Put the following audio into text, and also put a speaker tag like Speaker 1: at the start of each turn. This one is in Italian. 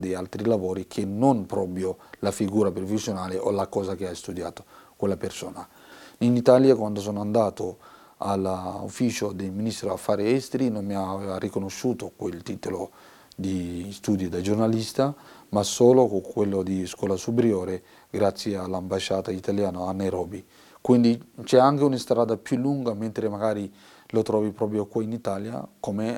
Speaker 1: di altri lavori che non proprio la figura professionale o la cosa che ha studiato quella persona. In Italia, quando sono andato all'ufficio del Ministro degli Affari Esteri, non mi aveva riconosciuto quel titolo di studi da giornalista, ma solo con quello di scuola superiore grazie all'ambasciata italiana a Nairobi. Quindi c'è anche una strada più lunga, mentre magari lo trovi proprio qui in Italia, come